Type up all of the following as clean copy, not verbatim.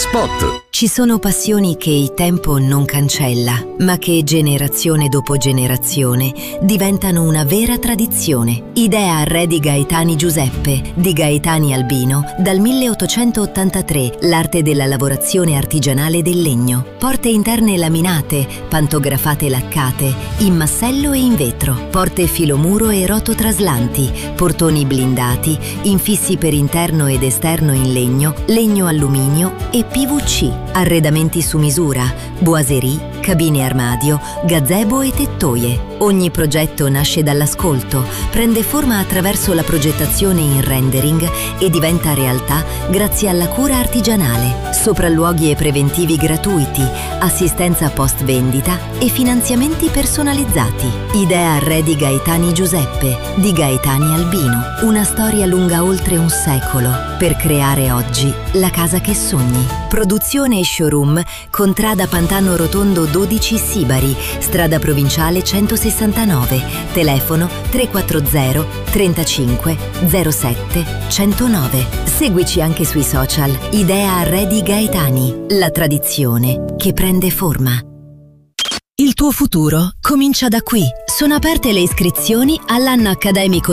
Spot. Ci sono passioni che il tempo non cancella, ma che generazione dopo generazione diventano una vera tradizione. Idea re di Gaetani Giuseppe, di Gaetani Albino, dal 1883, l'arte della lavorazione artigianale del legno. Porte interne laminate, pantografate laccate, in massello e in vetro. Porte filomuro e rototraslanti, portoni blindati, infissi per interno ed esterno in legno alluminio e PVC. Arredamenti su misura, boiserie, cabine armadio, gazebo e tettoie. Ogni progetto nasce dall'ascolto, prende forma attraverso la progettazione in rendering e diventa realtà grazie alla cura artigianale, sopralluoghi e preventivi gratuiti, assistenza post vendita e finanziamenti personalizzati. Idea re di Gaetani Giuseppe, di Gaetani Albino. Una storia lunga oltre un secolo per creare oggi la casa che sogni. Produzione e showroom, Contrada Pantano Rotondo 12 Sibari, strada provinciale 169, telefono 340 35 07 109. Seguici anche sui social. Idea re di Gaetani, la tradizione che prende forma. Il tuo futuro comincia da qui. Sono aperte le iscrizioni all'anno accademico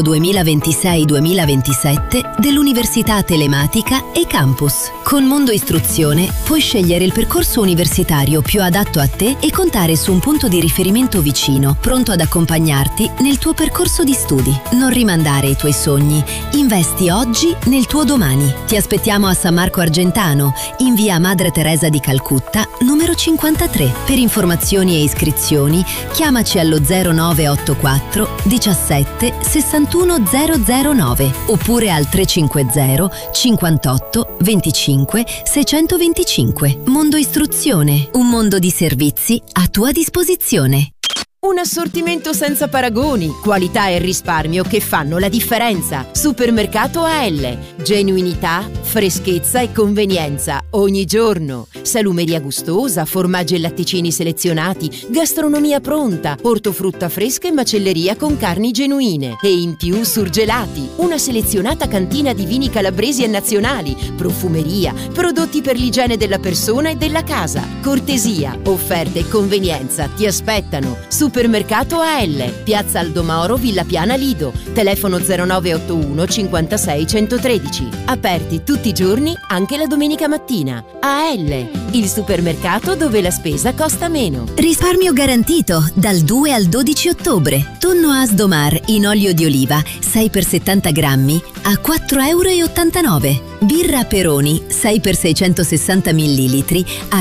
2026-2027 dell'Università Telematica e Campus. Con Mondo Istruzione puoi scegliere il percorso universitario più adatto a te e contare su un punto di riferimento vicino, pronto ad accompagnarti nel tuo percorso di studi. Non rimandare i tuoi sogni. Investi oggi nel tuo domani. Ti aspettiamo a San Marco Argentano, in via Madre Teresa di Calcutta, numero 53. Per informazioni e iscrizioni chiamaci allo 0984 17 61 009 oppure al 350 58 25 625. Mondo Istruzione, un mondo di servizi a tua disposizione. Un assortimento senza paragoni, qualità e risparmio che fanno la differenza. Supermercato AL. Genuinità, freschezza e convenienza ogni giorno. Salumeria gustosa, formaggi e latticini selezionati, gastronomia pronta, ortofrutta fresca e macelleria con carni genuine. E in più surgelati. Una selezionata cantina di vini calabresi e nazionali, profumeria, prodotti per l'igiene della persona e della casa. Cortesia, offerte e convenienza ti aspettano. Supermercato AL, Piazza Aldomoro, Villa Piana Lido, telefono 0981 56 113. Aperti tutti i giorni, anche la domenica mattina. AL, il supermercato dove la spesa costa meno. Risparmio garantito dal 2 al 12 ottobre. Tonno Asdomar in olio di oliva 6x70 grammi a 4,89 €. Birra Peroni 6x660 ml a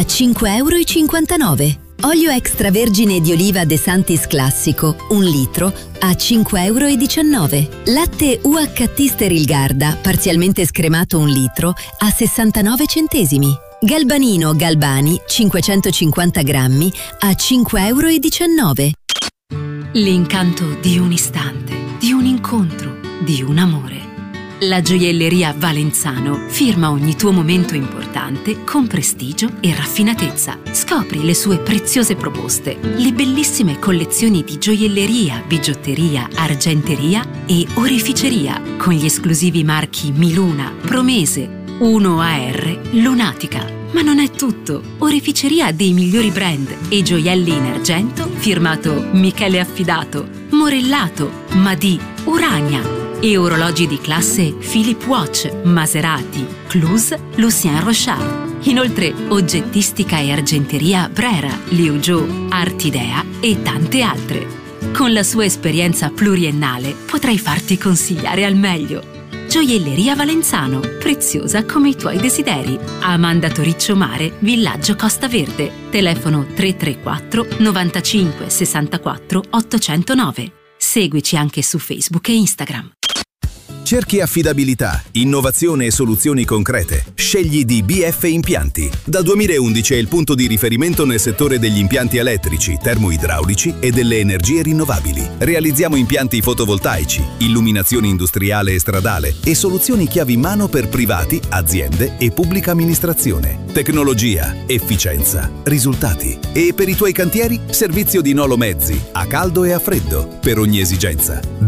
5,59 €. Olio extravergine di oliva De Santis classico 1 litro a 5,19 €. Latte UHT Sterilgarda parzialmente scremato 1 litro a 69 centesimi. Galbanino Galbani 550 grammi a 5,19 €. L'incanto di un istante, di un incontro, di un amore. La gioielleria Valenzano firma ogni tuo momento importante con prestigio e raffinatezza. Scopri le sue preziose proposte, le bellissime collezioni di gioielleria, bigiotteria, argenteria e oreficeria con gli esclusivi marchi Miluna, Promese, 1AR, Lunatica. Ma non è tutto. Oreficeria ha dei migliori brand e gioielli in argento firmato Michele Affidato, Morellato, Madì, Urania. E orologi di classe Philip Watch, Maserati, Cluse, Lucien Rochard. Inoltre oggettistica e argenteria Brera, Liu Zhou, Artidea e tante altre. Con la sua esperienza pluriennale potrai farti consigliare al meglio. Gioielleria Valenzano, preziosa come i tuoi desideri. Amanda Toriccio Mare, Villaggio Costa Verde. Telefono 334 95 64 809. Seguici anche su Facebook e Instagram. Cerchi affidabilità, innovazione e soluzioni concrete? Scegli DBF Impianti. Dal 2011 è il punto di riferimento nel settore degli impianti elettrici, termoidraulici e delle energie rinnovabili. Realizziamo impianti fotovoltaici, illuminazione industriale e stradale e soluzioni chiavi in mano per privati, aziende e pubblica amministrazione. Tecnologia, efficienza, risultati. E per i tuoi cantieri? Servizio di Nolo Mezzi, a caldo e a freddo, per ogni esigenza.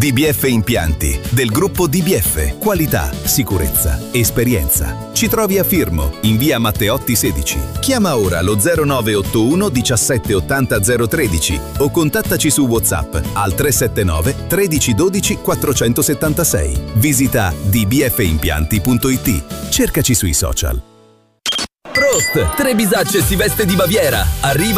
DBF Impianti, del gruppo DBF. Qualità, sicurezza, esperienza. Ci trovi a Firmo, in via Matteotti 16. Chiama ora lo 0981 17 80 013 o contattaci su WhatsApp al 379 13 12 476. Visita dbfimpianti.it. Cercaci sui social. Prost! Tre bisacce si veste di Baviera. Arriva